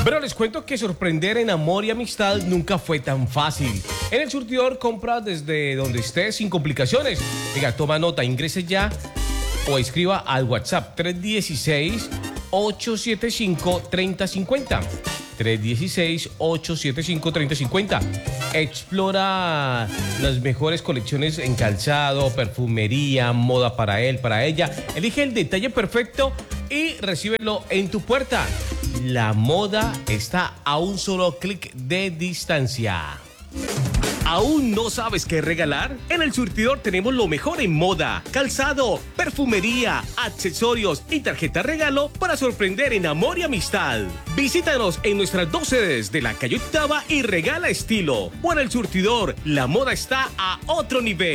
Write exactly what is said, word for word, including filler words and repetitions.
Pero les cuento que sorprender en amor y amistad nunca fue tan fácil. En el surtidor compra desde donde estés sin complicaciones. Venga, toma nota, ingrese ya o escriba al WhatsApp tres uno seis, ocho siete cinco, tres cero cinco cero. tres uno seis, ocho siete cinco, tres cero cinco cero. Explora las mejores colecciones en calzado, perfumería, moda para él, para ella. Elige el detalle perfecto y recíbelo en tu puerta. La moda está a un solo clic de distancia. ¿Aún no sabes qué regalar? En El Surtidor tenemos lo mejor en moda, calzado, perfumería, accesorios y tarjeta regalo para sorprender en amor y amistad. Visítanos en nuestras dos sedes de la calle Octava y regala estilo. O en El Surtidor, la moda está a otro nivel.